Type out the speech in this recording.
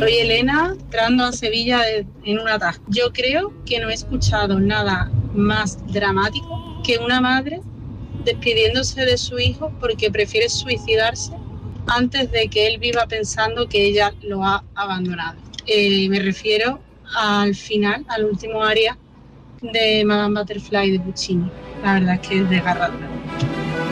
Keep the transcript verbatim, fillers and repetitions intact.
Soy Elena, entrando a Sevilla de, en un atasco. Yo creo que no he escuchado nada más dramático que una madre despidiéndose de su hijo porque prefiere suicidarse antes de que él viva pensando que ella lo ha abandonado. Eh, me refiero al final, al último área de Madame Butterfly de Puccini. La verdad es que es desgarradora.